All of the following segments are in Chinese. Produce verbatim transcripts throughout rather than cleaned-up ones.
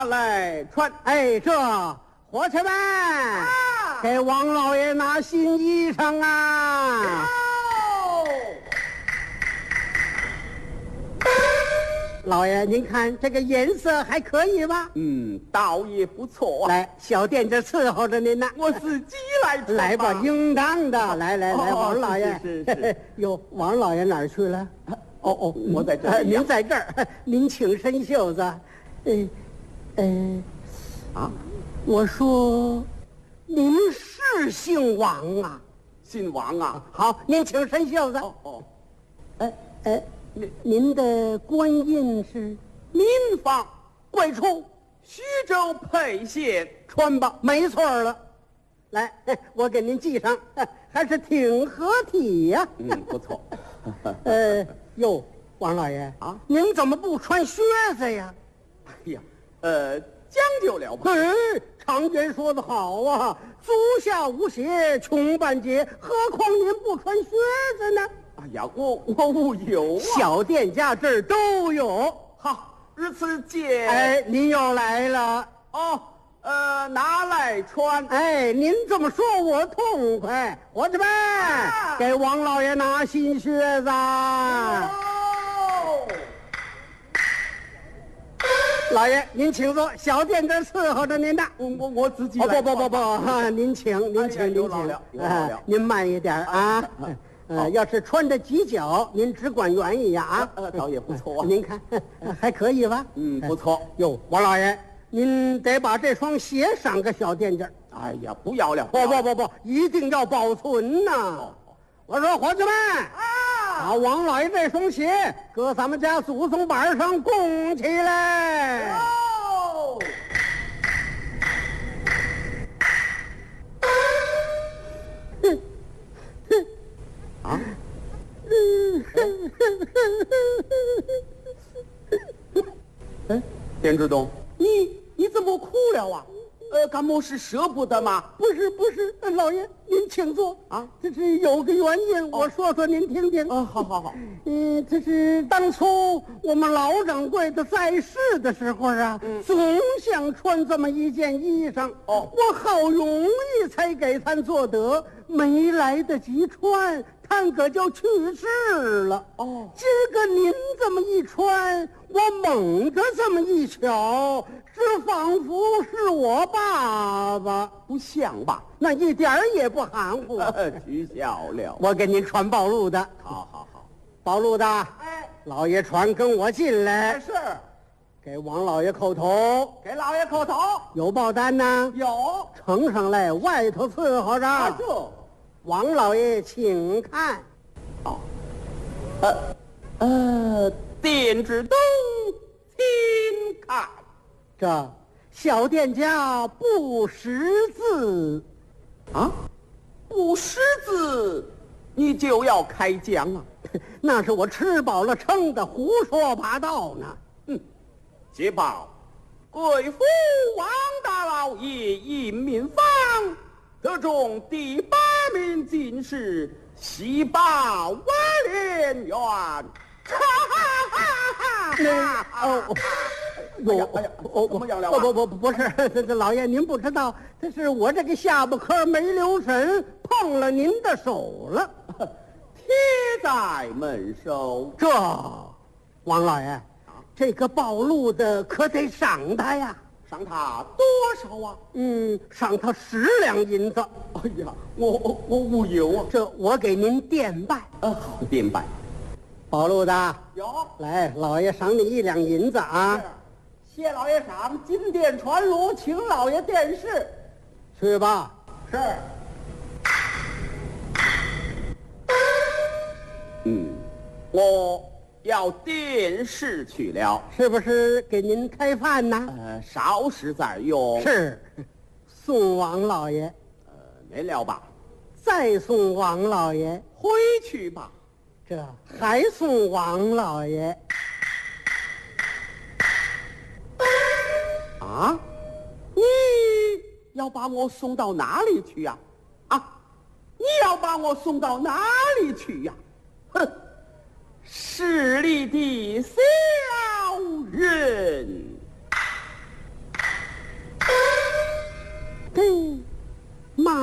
来穿。 哎，这伙计们，啊、给王老爷拿新衣裳啊！老爷，您看这个颜色还可以吧？ 嗯，倒也不错、啊。 来，小店这伺候着您呢。 我自己来穿。 来吧，应当的。来来来， 哦、 王老爷。 是是是。 哟，王老爷哪儿去了？ 哦哦，我在这儿、 呃。您在这儿，您请伸袖子。嗯、呃，嗯、 呃，啊， 我说，您是姓王啊？ 姓王啊？ 好，您请伸袖子。 哦哦， 哎哎。您您的官印是民房贵处徐州沛县穿吧，没错了。来，我给您记上，还是挺合体呀、啊。 嗯，不错。 呃，哟，王老爷啊，您怎么不穿靴子呀？ 哎呀，呃，讲究了吧？ 哎，常言说得好啊，足下无鞋穷半截，何况您不穿靴子呢？ 哎呀，我我无有啊， 小店家这儿都有。 好，日此见。 哎，您又来了哦，呃，拿来穿。 哎，您这么说我痛快。伙计们，啊、给王老爷拿新靴子。哦，老爷您请坐，小店这儿伺候着您的。 我我我自己哦，不不不不，啊、您请您请、哎、您请。 了啊， 您慢一点啊。呃，要是穿着几脚，您只管原意呀啊， 呃，倒也不错啊。 您看，还可以吧？ 嗯，不错。 哟，王老爷，您得把这双鞋赏个小店家。 哎呀，不要了， 不不不不，一定要保存呐！哦、我说，伙计们啊，把王老爷这双鞋搁咱们家祖宗板上供起来。哦。 啊！哎，田志东，你你怎么哭了啊？呃，感冒是舍不得吗？ 不是不是，老爷您请坐啊，这是有个原因，哦、我说说您听听。 啊，好好好。 嗯，这是当初我们老掌柜的在世的时候啊，嗯、总想穿这么一件衣裳。哦，我好容易才给他做得，没来得及穿。他可就去世了。哦，今儿个您这么一穿，我猛地这么一瞧，是仿佛是我爸爸， 不像吧？ 那一点儿也不含糊。 取笑了， 我给您传暴露的。 好好好， 暴露的。哎，老爷传跟我进来。 是， 给王老爷叩头。 给老爷叩头。 有报单呢？ 有， 呈上来，外头伺候着。 啊，这。 王老爷，请看。 哦，呃，呃，店之东，请看。 这小店家不识字， 啊，不识字，你就要开讲啊？ 那是我吃饱了撑的，胡说八道呢。 嗯，接报，贵府王大老爷迎民房。得中第八名进士，喜报万连元。哈哈哈哈哈！ 哦， 我哎呀，哦，怎么样了？ 不不不不是，这这老爷您不知道，这是我这个下巴颏没留神碰了您的手了， 贴在门首。 这，王老爷，这个暴露的可得赏他呀。 赏他多少啊？ 嗯，赏他十两银子。 哎呀，我我我无有啊！ 这我给您垫拜。 呃，好，垫拜。 宝路的有， 来，老爷赏你一两银子啊！ 谢老爷赏，金殿传炉，请老爷殿试。 去吧。 是。嗯，我。要殿试去了， 是不是给您开饭呢？ 呃，稍时再用。 是，送王老爷。 呃，没了吧？ 再送王老爷回去吧。 这还送王老爷。 啊？你要把我送到哪里去呀？啊？你要把我送到哪里去呀？哼！势利的小人。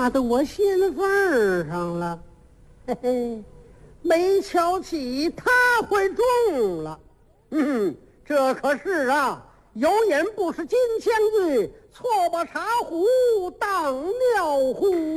打到我心缝上了，嘿嘿，没瞧起他会中了。嗯，这可是啊，有眼不识金枪玉，错把茶壶当尿壶。